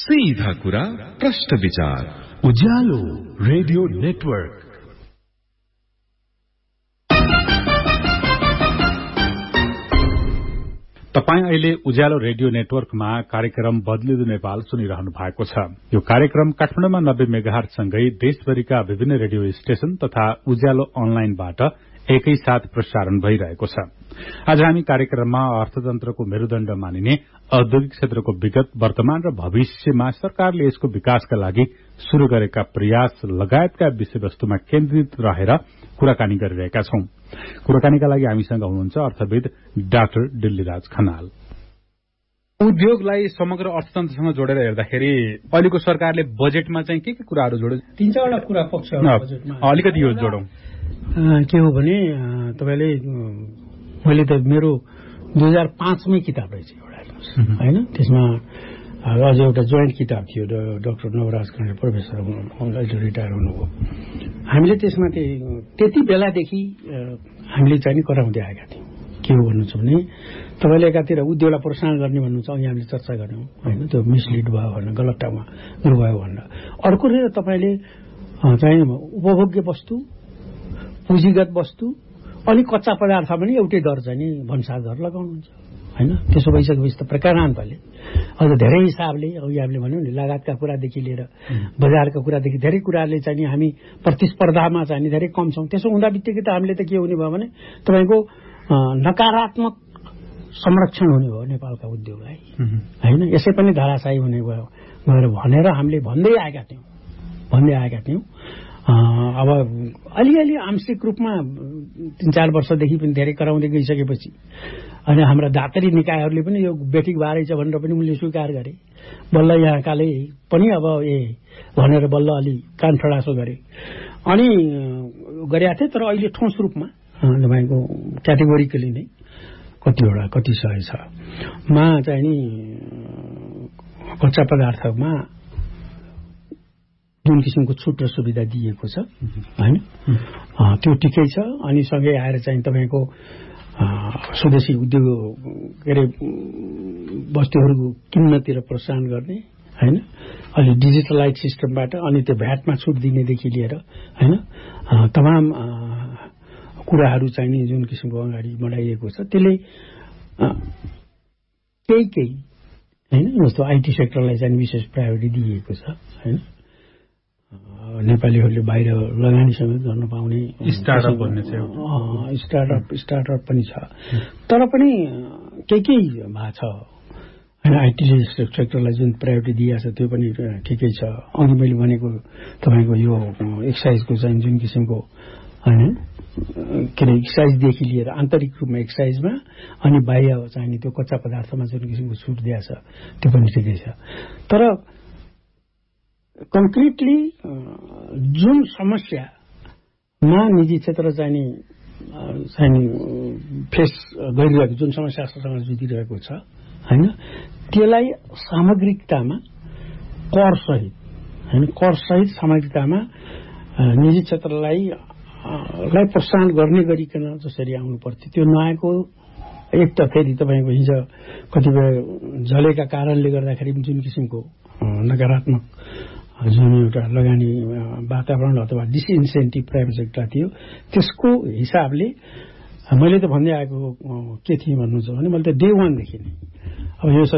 सीधा कुरा प्रश्न विचार उज्यालो रेडियो नेटवर्क। तपाई अहिले उज्यालो रेडियो नेटवर्कमा कार्यक्रम बदलिँदो नेपाल सुनिरहनु भएको छ। यो कार्यक्रम काठमाडौँमा 90 मेगाहर्ज सँगै देशभरिका विभिन्न रेडियो स्टेशन तथा उज्यालो अनलाइनबाट एकैसाथ प्रसारण भइरहेको छ। आज हामी कार्यक्रममा अर्थतन्त्रको मेरुदण्ड मानिने औद्योगिक क्षेत्रको विगत, वर्तमान र भविष्यमा सरकारले यसको विकासका लागि शुरू गरेका प्रयास लगायतका विषयवस्तुमा केन्द्रित रहेर कुराकानी गरिरहेका छौं। कुराकानीका लागि हामीसँग हुनुहुन्छ अर्थविद डाक्टर दिल्लीराज खनाल। उद्योगलाई समग्र अर्थतन्त्रसँग जोडेर हेर्दाखेरि अहिलेको सरकारले बजेटमा चाहिँ के कुराहरू जोड्यो? 3-4 कुरा पक्षहरू बजेटमा अलिकति यो जोडौं। के हो भने तपाईले मैले त मेरो 2005 मै किताब रहेछ एउटा हैन, त्यसमा अझ एउटा जोइन्ट किताब थियो डाक्टर नवराज खनाल प्रोफेसर अहिले रिटायर हुनुभयो। हामीले त्यसमा त्यति बेलादेखि हामीले चाहिँ कराउँदै आएका थियौं। के हो भन्नु छ भने तपाईले एकातिर उद्योगलाई प्रोत्साहन गर्ने भन्नु छ, अहिले हामीले चर्चा गर्यौं हैन, त्यो मिसलिड भयो भनेर गलत ठाउँमा गयो भनेर। अर्कोतिर तपाईले चाहिँ उपभोग्य वस्तु, पुँजीगत वस्तु अनि कच्चा पदार्थ पनि एउटै दर चाहिँ नि भन्सार दर लगाउनुहुन्छ हैन। त्यसो भइसकेपछि त प्रकारान्तले अझ धेरै हिसाबले हामीले भन्यौं नि लगायतका कुरादेखि लिएर बजारका कुरादेखि धेरै कुराले चाहिँ नि हामी प्रतिस्पर्धामा चाहिँ नि धेरै कम छौं। त्यसो हुँदा बित्तिकै त हामीले त के हुने भयो भने तपाईको नकारात्मक संरक्षण हुने भयो नेपालका उद्योगलाई हैन। यसै पनि धराशायी हुने भयो भनेर हामीले भन्दै आएका थियौं। अब अलिअलि आंशिक रूपमा 3-4 वर्षदेखि पनि धेरै कराउँदै गइसकेपछि अनि हाम्रा दातरी निकायहरूले पनि यो बेठिक बारै छ भनेर पनि उनले स्वीकार गरे। बल्ल यहाँकाले पनि अब भनेर बल्ल अलि कान ठडासो गरे अनि गरेका थिए। तर अहिले ठोस रूपमा तपाईँको क्याटेगोरिकली नै कति सय छ मा चाहिँ नि कच्चा पदार्थमा जुन किसिमको छुट र सुविधा दिएको छ हैन, त्यो ठिकै छ। अनि सँगै आएर चाहिँ तपाईको स्वदेशी उद्योग के अरे वस्तुहरू किन्नतिर प्रोत्साहन गर्ने हैन, अहिले डिजिटलाइज सिस्टमबाट अनि त्यो भ्याटमा छुट दिनेदेखि लिएर हैन तमाम कुराहरू चाहिँ नि जुन किसिमको अगाडि बढाइएको छ त्यसले केही हैन जस्तो आईटी सेक्टरलाई चाहिँ विशेष प्रायोरिटी दिएको छ हैन। नेपालीहरूले बाहिर लगानी समेत गर्न पाउने स्टार्टअप भन्ने छ, स्टार्टअप पनि छ। तर पनि केही भएको छ हैन। आईटी सेक्टरलाई जुन प्रायोरिटी दिएको छ त्यो पनि ठिकै छ। अघि मैले भनेको तपाईको यो एक्साइजको चाहिँ जुन किसिमको हैन के अरे एक्साइजदेखि लिएर आन्तरिक रूपमा एक्साइजमा अनि बाह्य चाहिँ त्यो कच्चा पदार्थमा जुन किसिमको छुट दिएको छ त्यो पनि ठिकै छ। तर कन्क्रिटली जुन समस्यामा निजी क्षेत्र चाहिँ फेस गरिरहेको जुन समस्यासँग जुधिरहेको छ हैन, त्यसलाई सामग्रिकतामा कर सहित सामग्रिकतामा निजी क्षेत्रलाई प्रोत्साहन गर्ने गरिकन जसरी आउनु पर्थ्यो त्यो नआएको। एक त फेरि तपाईको हिजो कतिपय झलेका कारणले गर्दाखेरि जुन किसिमको नकारात्मक जुन एउटा लगानी वातावरण अथवा डिसइन्सेन्टिभ प्राइभेट सेक्टर थियो त्यसको हिसाबले मैले त भन्दै आएको के थिएँ भन्नु छ भने मैले त डे 1 देखि नै अब यो